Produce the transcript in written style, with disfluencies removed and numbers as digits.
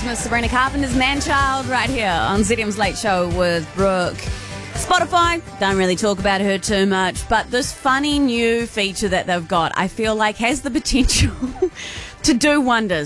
Christmas. Sabrina Carpenter's Man-Child right here on ZM's Late Show with Brooke. Spotify, don't really talk about her too much, but this funny new feature that they've got, I feel like has the potential to do wonders.